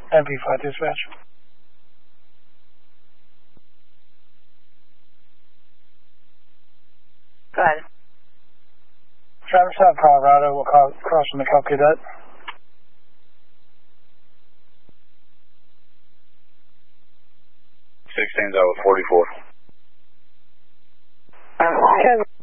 MP5 dispatch. Go ahead. Traverse South Colorado, we'll call crossing the Cub Cadet. '16's over 44.